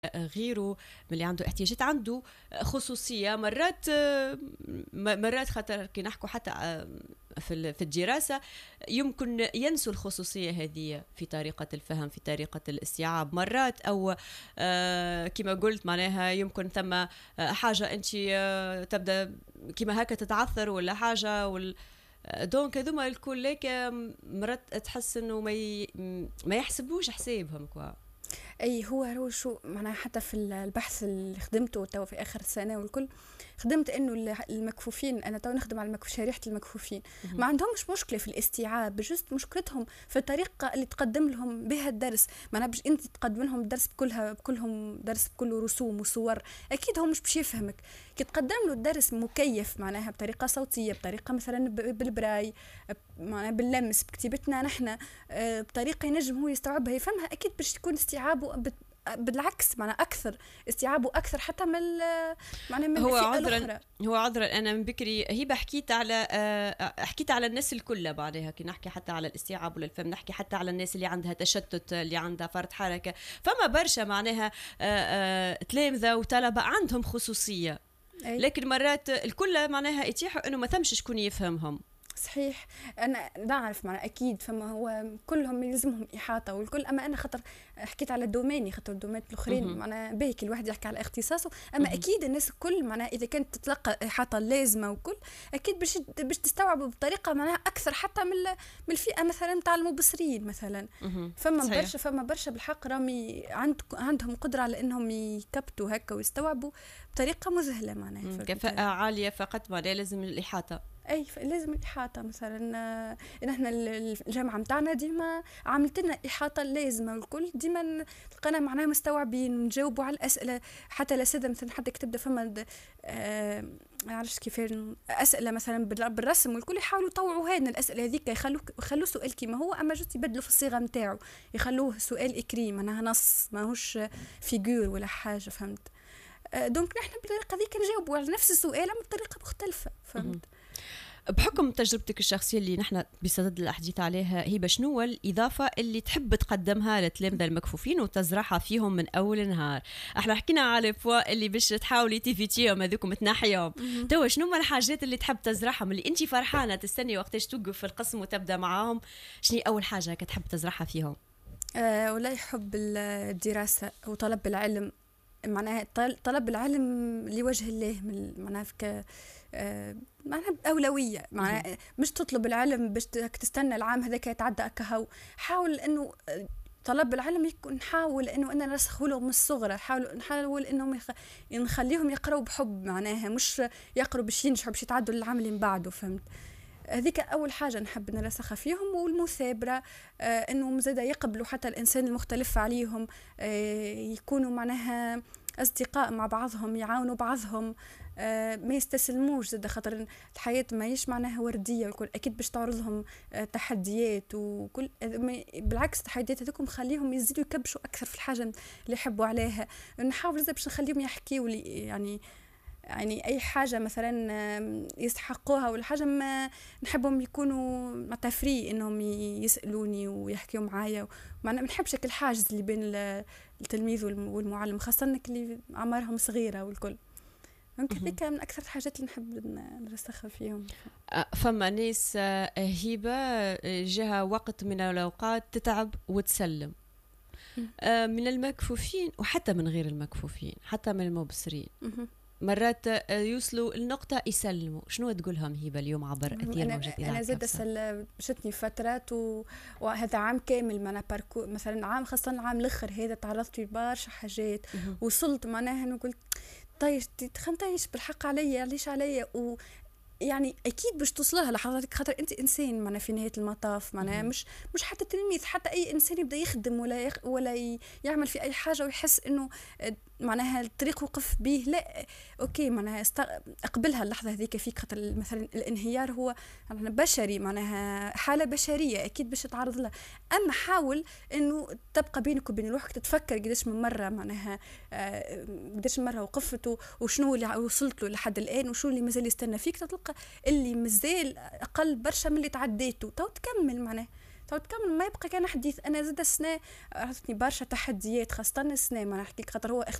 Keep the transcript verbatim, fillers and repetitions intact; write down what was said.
غيره من اللي عنده احتياجات عنده خصوصية مرات. مرات خاطر كي نحكوا حتى في في الدراسة يمكن ينسوا الخصوصية هذه في طريقة الفهم في طريقة الاستيعاب مرات، أو كما قلت معناها يمكن ثم حاجة أنت تبدأ كما هكا تتعثر ولا حاجة وال دونك هذوما الكل لك مرات تحس انه ما ي... ما يحسبوش حسابهم كوا. اي هو هو شو معناها حتى في البحث اللي خدمته تو في اخر السنه والكل خدمت انه المكفوفين، انا تو نخدم على المكفوف شريحه المكفوفين ما عندهمش مشكله في الاستيعاب، جست مشكلتهم في الطريقه اللي تقدم لهم بها الدرس. معناها باش انت تقدم لهم الدرس بكلها بكلهم درس بكله رسوم وصور اكيد هو مش باش يفهمك. كي تقدم له الدرس مكيف معناها بطريقه صوتيه بطريقه مثلا بالبراي معناها باللمس بكتيبتنا نحن بطريقه ينجم هو يستوعبها يفهمها، اكيد باش تكون استيعابه بالعكس معناها اكثر استيعابه اكثر حتى من معناها من هو الفئه عذرا الاخرى. هو عذرا انا من بكري هبه حكيت على حكيت على الناس الكل بعدها كي نحكي حتى على الاستيعاب ولا الفهم نحكي حتى على الناس اللي عندها تشتت اللي عندها فرط حركه. فما برشا معناها تلامذه وطلبه عندهم خصوصيه أي. لكن مرات الكل معناها يتيحوا انه ما ثمش شكون يفهمهم. صحيح انا نعرف معنا اكيد فما هو كلهم يلزمهم احاطه والكل، اما انا خاطر حكيت على دوميني خاطر الدومات الاخرين معناها باهي كل واحد يحكي على اختصاصه، اما مه. اكيد الناس الكل معناها اذا كانت تتلقى احاطه لازمه وكل اكيد باش باش تستوعبوا بطريقه معناها اكثر حتى من من الفئه مثلا تاع المبصرين مثلا. فما صحيح. برشا فما برشا بالحق رامي عند عندهم قدره على انهم يكبتوا هكا ويستوعبوا بطريقه مذهله معناها كفاءه عاليه فقط معناها لازم الاحاطه. اي لازم الاحاطه مثلا نحن الجامعه نتاعنا ديما عملت لنا احاطه لازمه والكل ديما لقينا معناها مستوعبين نجاوبوا على الاسئله حتى الاساتذه مثلا حتى كتبدا فما آه ما عرفتش كيف اسئله مثلا بالرسم والكل يحاولوا يطوعوا هذه الاسئله هذيك يخلوه يخلوه سؤال كيما هو اما جوست يبدلوا في الصيغه نتاعو يخلوه سؤال اكريم معناها نص ماهوش فيجور ولا حاجه فهمت. آه دونك نحن بالطريقه هذيك نجاوبوا على نفس السؤال اما بطريقه مختلفه فهمت. بحكم تجربتك الشخصية اللي نحن بصدد الحديث عليها هي شنو الإضافة اللي تحب تقدمها للتلامذة المكفوفين وتزرعها فيهم من أول نهار؟ احنا حكينا على فوا اللي باش تحاولي تيفيتيهم هذوكم تنحيهم، توا شنو الحاجات اللي تحب تزرعهم اللي انت فرحانة تستني وقتاش توقف في القسم وتبدأ معاهم؟ شنو أول حاجة كتحب تزرعها فيهم؟ أه ولا يحب الدراسة وطلب العلم، معناها طلب العلم لوجه الله معناها فيك آه معناها أولوية، معناها مش تطلب العلم باش تستنى العام هذاك يتعدى أكهو. حاول إنه طلب العلم يكون نحاول إنه أنا نرسخه لهم من الصغر، حاول نحاول إنهم يخ... نخليهم يقرأوا بحب معناها مش يقرأوا باش ينجحوا باش يتعدوا للعام اللي بعده فهمت. هذيك أول حاجة نحب نرسخها فيهم. والمثابرة آه إنه مزادا يقبلوا حتى الإنسان المختلف عليهم، آه يكونوا معناها أصدقاء مع بعضهم يعاونوا بعضهم، آه ما يستسلموش زاد خاطر الحياة ما يش معناها وردية والكل أكيد باش تعرضهم آه تحديات وكل بالعكس التحديات هذوكم خليهم يزيدوا يكبشوا أكثر في الحاجة اللي يحبوا عليها. نحاول زاد باش نخليهم يحكيوا لي يعني يعني أي حاجة مثلا يستحقوها ولا حاجة ما نحبهم يكونوا متفري إنهم يسألوني ويحكيوا معايا، ما نحبش كل حاجز اللي بين التلميذ والمعلم خاصة اللي عمرهم صغيرة والكل. ممكن ذيك من أكثر الحاجات اللي نحب نرسخها فيهم. فما ناس هبة جاها وقت من الأوقات تتعب وتسلم من المكفوفين وحتى من غير المكفوفين حتى من المبصرين، مرات يوصلوا النقطة يسلموا. شنو تقولهم هبة اليوم عبر أثير موجة إذاعة أنا زاد سل شتني فترات و... وهذا عام كامل معنا باركو مثلا عام خاصة العام الآخر هذا تعرضت لبرشا حاجات وصلت معناها إنه قلت طيب تخنتيش بالحق عليا ليش عليا و يعني اكيد باش توصلها لحضرتك خاطر انت انسان معنا في نهايه المطاف معناها مش مش حتى تلميذ حتى اي انسان يبدا يخدم ولا يخ ولا يعمل في اي حاجه ويحس انه معناها الطريق وقف به لا اوكي معناها است... اقبلها اللحظه هذيك فيك خاطر مثلا الانهيار هو بشري معناها حاله بشريه اكيد باش تتعرض لها، اما حاول انه تبقى بينك وبين روحك تتفكر قداش من مره معناها آه قداش من مره وقفت وشنو اللي وصلت له لحد الان وشنو اللي مازال يستنى فيك، تلقى اللي مازال اقل برشا من اللي تعديته تو تكمل معناها تو تكمل ما يبقى كان حديث. انا زاد السنه عرفتني برشا تحديات خاصه السنه ما نحكي خاطر هو